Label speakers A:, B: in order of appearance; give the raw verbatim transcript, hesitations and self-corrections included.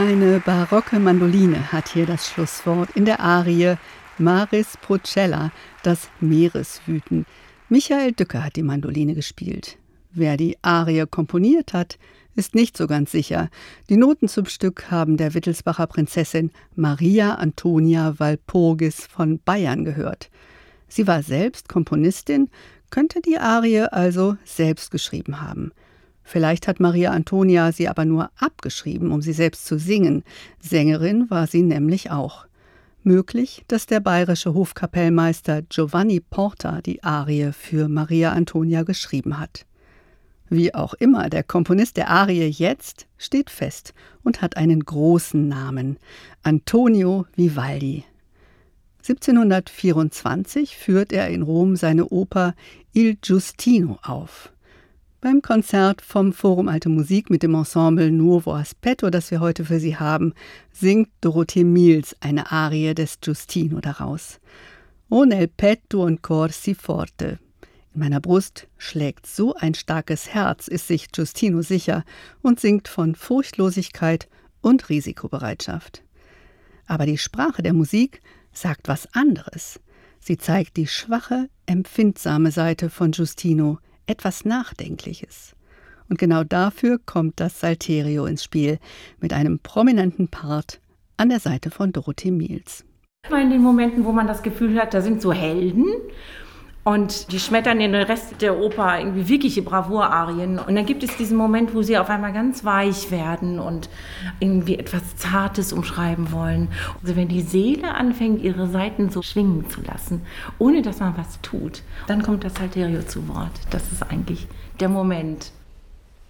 A: Eine barocke Mandoline hat hier das Schlusswort in der Arie Maris Procella, das Meereswüten. Michael Dücke hat die Mandoline gespielt. Wer die Arie komponiert hat, ist nicht so ganz sicher. Die Noten zum Stück haben der Wittelsbacher Prinzessin Maria Antonia Walpurgis von Bayern gehört. Sie war selbst Komponistin, könnte die Arie also selbst geschrieben haben. Vielleicht hat Maria Antonia sie aber nur abgeschrieben, um sie selbst zu singen. Sängerin war sie nämlich auch. Möglich, dass der bayerische Hofkapellmeister Giovanni Porta die Arie für Maria Antonia geschrieben hat. Wie auch immer, der Komponist der Arie jetzt steht fest und hat einen großen Namen: Antonio Vivaldi. siebzehnhundertvierundzwanzig führt er in Rom seine Oper Il Giustino auf. Beim Konzert vom Forum Alte Musik mit dem Ensemble Nuovo Aspetto, das wir heute für Sie haben, singt Dorothee Miels eine Arie des Giustino daraus. O nel petto un cor si forte. In meiner Brust schlägt so ein starkes Herz, ist sich Giustino sicher und singt von Furchtlosigkeit und Risikobereitschaft. Aber die Sprache der Musik sagt was anderes. Sie zeigt die schwache, empfindsame Seite von Giustino, etwas Nachdenkliches. Und genau dafür kommt das Salterio ins Spiel, mit einem prominenten Part an der Seite von Dorothee Miels.
B: In den Momenten, wo man das Gefühl hat, da sind so Helden und die schmettern den Rest der Oper irgendwie wirkliche Bravour-Arien. Und dann gibt es diesen Moment, wo sie auf einmal ganz weich werden und irgendwie etwas Zartes umschreiben wollen. Also wenn die Seele anfängt, ihre Saiten so schwingen zu lassen, ohne dass man was tut, dann kommt das Salterio zu Wort. Das ist eigentlich der Moment.